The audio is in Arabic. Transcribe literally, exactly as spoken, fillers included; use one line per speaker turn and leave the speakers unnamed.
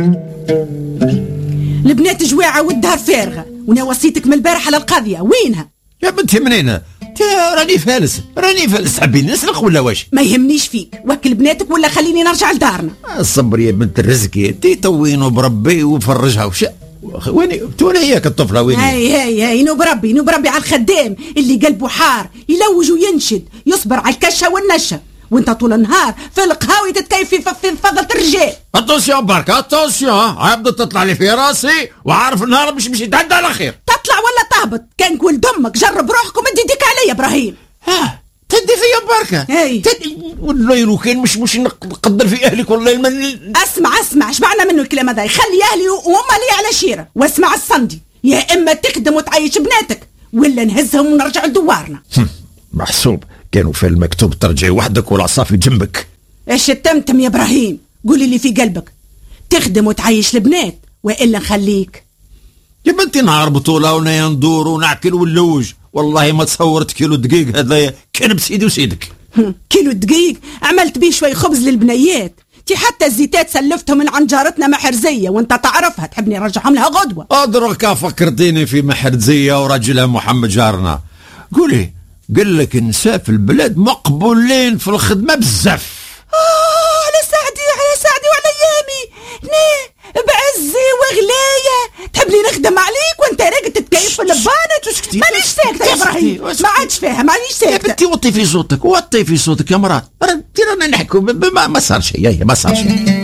البنات جواعة والدار فارغة، وانا وصيتك من البارح على القضية، وينها؟
يا بنتي منين؟ راني فالس راني فالس تحبيني نسرق ولا واش؟
ما يهمنيش فيك، وكل بناتك ولا خليني نرجع لدارنا.
صبري يا بنت الرزق، انتي توينو بربي وفرجها وش ويني تونا هيك الطفله ويني؟
هاي هاي هاي نوب ربي نوب ربي على الخدام اللي قلبه حار يلوج وينشد يصبر على الكشه والنشه، وانت طول النهار في القهاوي تتكيف في فضلة الرجال.
اتونسيون برك اتونسيون، عبدت تطلع لي في راسي وعارف النهار باش مشي تعدى على خير.
تطلع ولا تهبط؟ كان ولد امك جرب روحك ومد يديك عليا ابراهيم.
ها تدي فيا بركه.
اي
تدي والله لو كان مش مش نقدر في اهلك والله المن.
اسمع اسمع اش معنى منه الكلام هذا؟ خلي اهلي وهم لي على شيره، واسمع الصندي، يا اما تخدم وتعيش بناتك ولا نهزهم ونرجع لدوارنا.
محسوب كانوا في المكتوب ترجعي وحدك والعصافي جنبك.
ايش التمتم يا ابراهيم؟ قولي اللي في قلبك، تخدم وتعيش البنات والا نخليك.
يا بنتي نهار بطوله ونايا ندور ونعكل ونلوج، والله ما تصورت كيلو دقيق هذا كان بسيدي وسيدك.
كيلو دقيق عملت بيه شوي خبز للبنيات، تي حتى الزيتات سلفتهم من عن جارتنا محرزيه وانت تعرفها، تحبني ارجعهم لها غدوه.
ادرك فكرتيني في محرزيه ورجلها محمد جارنا. قولي قال لك النساء في البلاد مقبولين في الخدمه بزاف.
اه على سعدي على سعدي وعلى ايامي، ني بعزي وغلايه تحبني نخدم عليك وانت راقد تتكيف في اللبانه. مانيش ساكته يا ابراهيم، ما عادش فاهم، مانيش ساكته.
يا بنتي وطي في صوتك وطي في صوتك يا مرات، رانا نحكوا ما صار شيء ما صار شيء.